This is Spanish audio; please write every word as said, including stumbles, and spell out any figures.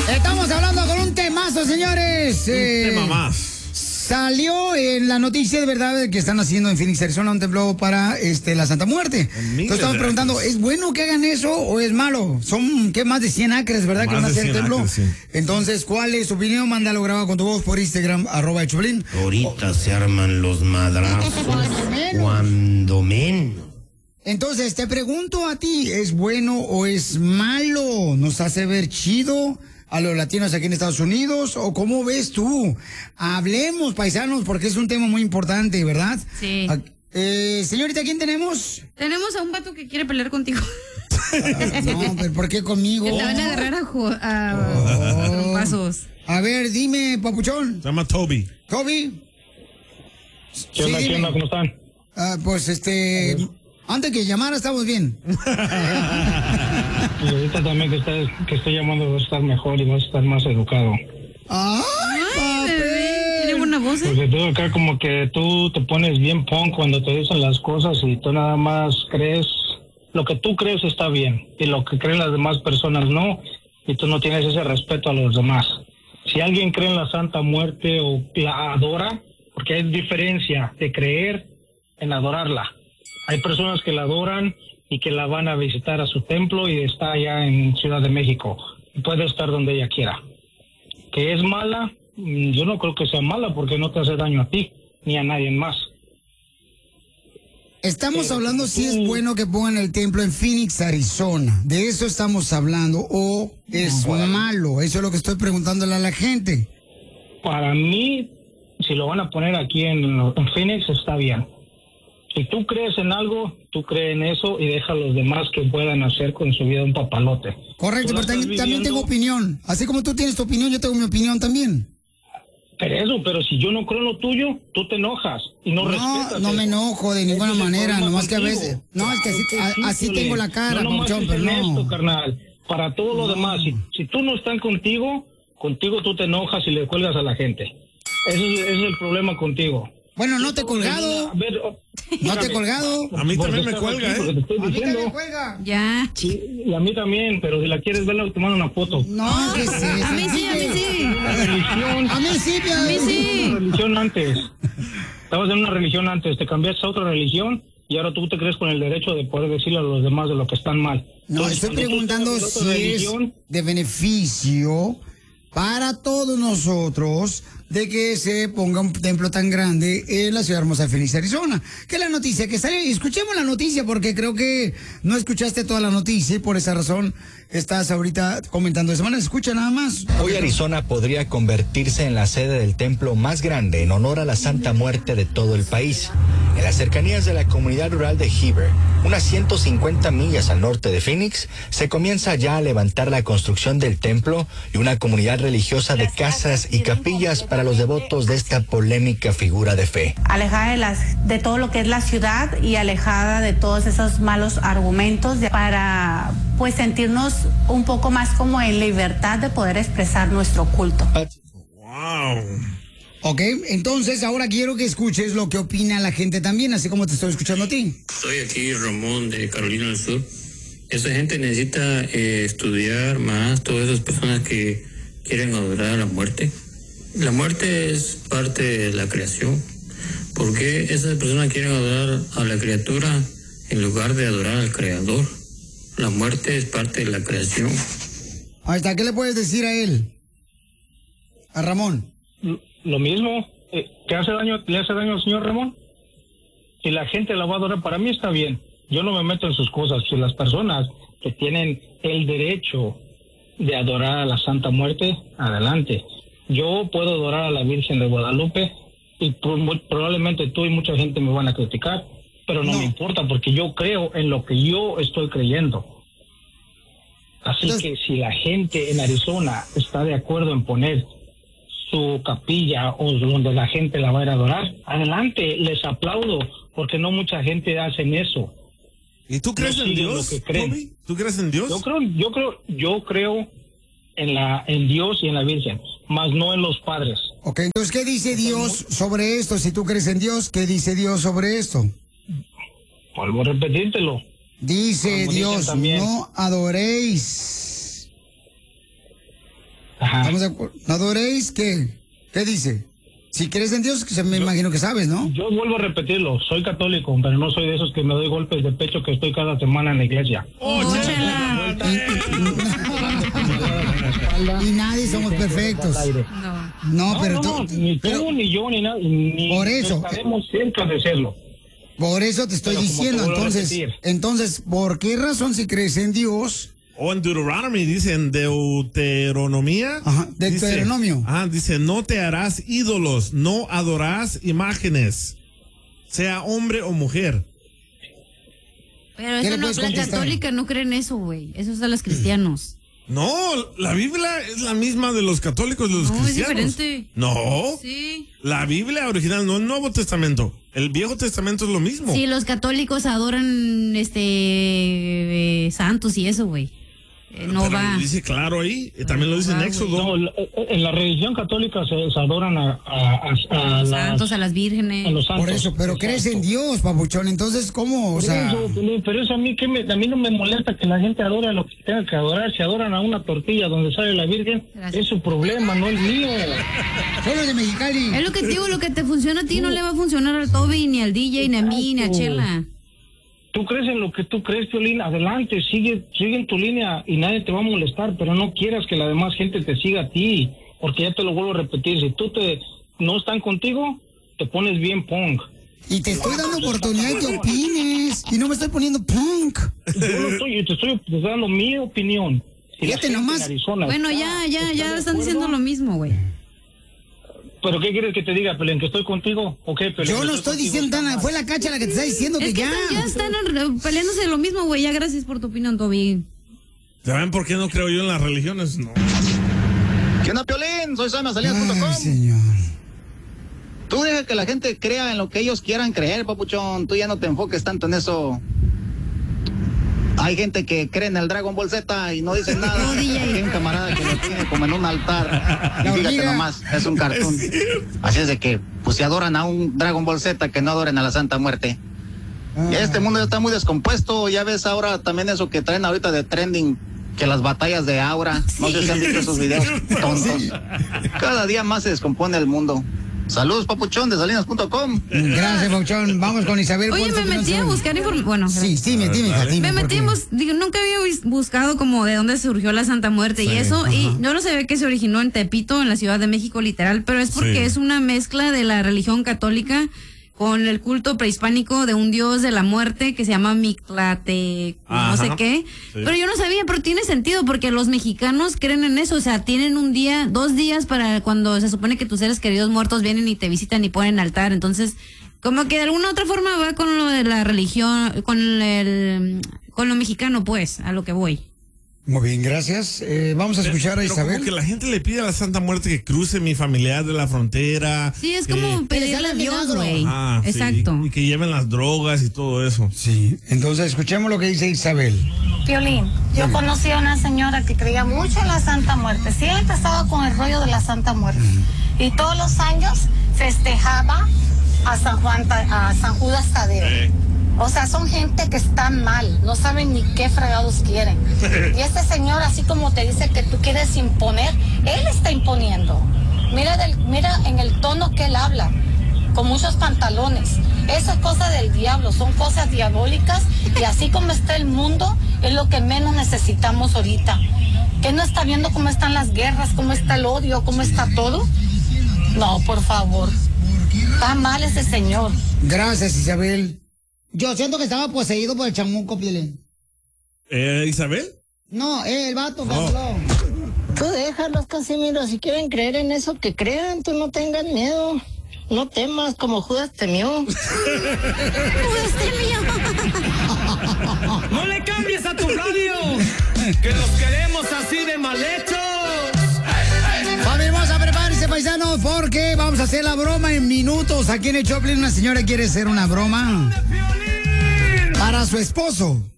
Estamos hablando con un temazo, señores. Un eh, tema más. Salió en la noticia de verdad que están haciendo en Phoenix, Arizona, un templo para este, la Santa Muerte. Entonces estamos preguntando, ¿es bueno que hagan eso o es malo? Son, ¿qué? Más de cien acres, ¿verdad? Más que van a hacer el templo. Acres, sí. Entonces, ¿cuál es tu opinión? Mándalo grabado con tu voz por Instagram, arroba el Choplin. Ahorita oh. se arman los madrazos. Cuando menos. Cuando menos. Entonces, te pregunto a ti, ¿es bueno o es malo? ¿Nos hace ver chido a los latinos aquí en Estados Unidos? ¿O cómo ves tú? Hablemos, paisanos, porque es un tema muy importante, ¿verdad? Sí. Eh, señorita, ¿quién tenemos? Tenemos a un vato que quiere pelear contigo. No, pero ¿por qué conmigo? Que te van a agarrar a, a, a trompazos. A ver, dime, papuchón. Se llama Toby. ¿Toby? ¿Qué onda, sí, qué onda? ¿Cómo están? Uh, pues, este... Antes que llamara, estamos bien. Y ahorita también que, estás, que estoy llamando vas a estar mejor y vas a estar más educado. ¡Ay, Ay bebé! Tiene buena voz, ¿eh? Porque tú acá como que tú te pones bien punk cuando te dicen las cosas y tú nada más crees... Lo que tú crees está bien y lo que creen las demás personas no. Y tú no tienes ese respeto a los demás. Si alguien cree en la Santa Muerte o la adora, porque hay diferencia de creer en adorarla. Hay personas que la adoran y que la van a visitar a su templo y está allá en Ciudad de México. Y puede estar donde ella quiera. ¿Que es mala? Yo no creo que sea mala porque no te hace daño a ti ni a nadie más. Estamos hablando si es bueno que pongan el templo en Phoenix, Arizona. De eso estamos hablando. ¿O es bueno. malo? Eso es lo que estoy preguntándole a la gente. Para mí, si lo van a poner aquí en, en Phoenix, está bien. Si tú crees en algo, tú crees en eso y deja a los demás que puedan hacer con su vida un papalote. Correcto, pero también, viviendo... también tengo opinión. Así como tú tienes tu opinión, yo tengo mi opinión también. Pero eso, pero si yo no creo en lo tuyo, tú te enojas y no, no respetas. No, no me enojo de ninguna es manera, nomás contigo. que a veces... No, es que así, es a, así tengo la cara, no, Papuchón, pero no. Esto, carnal, para todo lo no. demás, si, si tú no estás contigo, contigo tú te enojas y le cuelgas a la gente. Ese es, ese es el problema contigo. Bueno, no te he colgado. A ver, oh, no te he colgado. A mí también me cuelga, aquí, ¿eh? Te estoy a mí diciendo. también me cuelga. Ya. Sí, y a mí también, pero si la quieres ver, te mando una foto. No, que sí. A mí sí, a mí sí. Una religión. A mí sí, a mí sí. Una religión antes. Estabas en una religión antes, te cambiaste a otra religión y ahora tú te crees con el derecho de poder decirle a los demás de lo que están mal. No, Entonces, estoy preguntando si religión, es de beneficio para todos nosotros de que se ponga un templo tan grande en la ciudad hermosa de Phoenix, Arizona. Que la noticia que salió, escuchemos la noticia porque creo que no escuchaste toda la noticia y por esa razón estás ahorita comentando de semana. Escucha nada más. Hoy Arizona podría convertirse en la sede del templo más grande en honor a la Santa Muerte de todo el país. En las cercanías de la comunidad rural de Heber, unas ciento cincuenta millas al norte de Phoenix, se comienza ya a levantar la construcción del templo y una comunidad religiosa de casas y capillas para los devotos de esta polémica figura de fe. Alejada de, las, de todo lo que es la ciudad y alejada de todos esos malos argumentos de, para pues sentirnos un poco más como en libertad de poder expresar nuestro culto. Wow. Ok, entonces ahora quiero que escuches lo que opina la gente también, así como te estoy escuchando a ti. Soy aquí Ramón de Carolina del Sur. Esa gente necesita eh, estudiar más, todas esas personas que quieren adorar a la muerte. La muerte es parte de la creación. ¿Por qué esas personas quieren adorar a la criatura en lugar de adorar al creador? La muerte es parte de la creación. Ahí está, ¿qué le puedes decir a él? A Ramón. Lo mismo, eh, ¿qué hace daño, le hace daño al señor Ramón? Si la gente la va a adorar, para mí está bien. Yo no me meto en sus cosas. Si las personas que tienen el derecho de adorar a la Santa Muerte, adelante. Yo puedo adorar a la Virgen de Guadalupe y probablemente tú y mucha gente me van a criticar, pero no, no. me importa porque yo creo en lo que yo estoy creyendo. Así Entonces, que si la gente en Arizona está de acuerdo en poner su capilla o donde la gente la va a ir a adorar, adelante, les aplaudo, porque no mucha gente hace eso. ¿Y tú crees no en Dios? Lo que creen. ¿Tú crees en Dios? Yo creo, yo creo, yo creo en la, en Dios y en la Virgen, más no en los padres. Ok, entonces, ¿qué dice Dios sobre esto? Si tú crees en Dios, ¿qué dice Dios sobre esto? Vuelvo a repetírtelo. Dice Dios, no adoréis. ¿Estamos de acuerdo? ¿No adoréis qué? ¿Qué dice? Si crees en Dios, se me yo, imagino que sabes, ¿no? Yo vuelvo a repetirlo, soy católico, pero no soy de esos que me doy golpes de pecho que estoy cada semana en la iglesia. ¡Oh, chela! Y nadie somos perfectos. No, no pero no, tú... No, ni pero, tú, ni yo, ni nadie. Ni por eso. Estaremos cerca de serlo. Por eso te estoy pero diciendo, te entonces, entonces, ¿por qué razón si crees en Dios... O en Deuteronomy, dice, en Deuteronomía. Ajá, Deuteronomio. Dice, ah, dice, no te harás ídolos, no adorarás imágenes, sea hombre o mujer. Pero eso no, la católica no creen eso, güey. Eso es de los cristianos. No, la Biblia es la misma de los católicos, de los no, cristianos. Es diferente. No. Sí. La Biblia original, no el Nuevo Testamento. El Viejo Testamento es lo mismo. Sí, los católicos adoran este eh, santos y eso, güey. Eh, no Pero va. Lo dice claro ahí, también lo dice en Éxodo. No, en la religión católica se, se adoran a, a, a, a los las, santos, a las vírgenes. A los santos. Por eso, pero Exacto. crees en Dios, papuchón, entonces, ¿cómo? O sea... Eso, pero eso a mí, que me, a mí no me molesta que la gente adore a lo que tenga que adorar. Si adoran a una tortilla donde sale la Virgen, gracias. Es su problema, no el mío. Solo de Mexicali. Es lo que te digo, lo que te funciona a ti no, no le va a funcionar al Toby, ni al D J, ni a mí, ni a Chela. Tú crees en lo que tú crees, Piolín, adelante, sigue, sigue en tu línea y nadie te va a molestar, pero no quieras que la demás gente te siga a ti, porque ya te lo vuelvo a repetir, si tú te no están contigo, te pones bien punk. Y te estoy dando oportunidad de que opines, y no me estoy poniendo punk. Yo no estoy, yo te estoy te estoy dando mi opinión. Si Fíjate nomás. Arizona, bueno, ya, ya, ya están diciendo lo mismo, güey. ¿Pero qué quieres que te diga, Pelén? ¿Que estoy contigo? ¿O qué, Pelén? Yo no estoy diciendo nada. Fue la Cacha la que te está diciendo es que, que ya. Ya están peleándose de lo mismo, güey. Ya gracias por tu opinión, Toby. ¿Saben por qué no creo yo en las religiones? No. ¿Qué onda, Piolín? Soy Sam Salinas punto com. Señor. Tú deja que la gente crea en lo que ellos quieran creer, papuchón. Tú ya no te enfoques tanto en eso. Hay gente que cree en el Dragon Ball Z y no dicen nada. No, Hay un camarada que lo tiene como en un altar. Y fíjate nomás, es un cartoon. Así es de que, pues si adoran a un Dragon Ball Z, que no adoren a la Santa Muerte. Ah. Y este mundo ya está muy descompuesto. Ya ves ahora también eso que traen ahorita de trending, que las batallas de Aura. No sé si han visto esos videos tontos. Sí. Cada día más se descompone el mundo. Saludos, papuchón, de Salinas punto com. Gracias, papuchón. Vamos con Isabel. Oye, me metí a buscar información. Bueno, sí, sí, me metí, me metí, bus digo, nunca había buscado como de dónde surgió la Santa Muerte sí, y eso. Ajá. Y yo no sabía que se originó en Tepito, en la Ciudad de México, literal, pero es porque sí. es una mezcla de la religión católica con el culto prehispánico de un dios de la muerte que se llama Mictlate, Ajá, no sé qué. Sí. Pero yo no sabía, pero tiene sentido porque los mexicanos creen en eso, o sea, tienen un día, dos días para cuando se supone que tus seres queridos muertos vienen y te visitan y ponen altar, entonces como que de alguna otra forma va con lo de la religión, con el, con lo mexicano, pues, a lo que voy. Muy bien, gracias. Eh, vamos a escuchar a Isabel. Como que la gente le pide a la Santa Muerte que cruce mi familiar de la frontera. Sí, es que... como pedirle a Dios, güey. Ah, exacto. Sí. Y que lleven las drogas y todo eso. Sí, entonces escuchemos lo que dice Isabel. Piolín, yo conocí a una señora que creía mucho en la Santa Muerte. Siempre estaba con el rollo de la Santa Muerte. Uh-huh. Y todos los años festejaba a San Juan, a San Judas Tadeo. Sí. O sea, son gente que está mal, no saben ni qué fregados quieren. Y este señor, así como te dice que tú quieres imponer, él está imponiendo. Mira, del, mira en el tono que él habla, con muchos pantalones. Eso es cosa del diablo, son cosas diabólicas. Y así como está el mundo, es lo que menos necesitamos ahorita. ¿Qué no está viendo cómo están las guerras, cómo está el odio, cómo está todo? No, por favor. Está mal ese señor. Gracias, Isabel. Yo siento que estaba poseído por el chamuco, Piolín. ¿Eh, Isabel? No, eh, el vato, oh. Casalón. Tú déjalos, Casimiro, si quieren creer en eso, que crean, tú no tengas miedo. No temas como Judas temió. Judas temió. No le cambies a tu radio, que los queremos así de mal hechos. Familia hermosa, prepárense, paisanos, porque vamos a hacer la broma en minutos. Aquí en el Choplin una señora quiere hacer una broma para su esposo.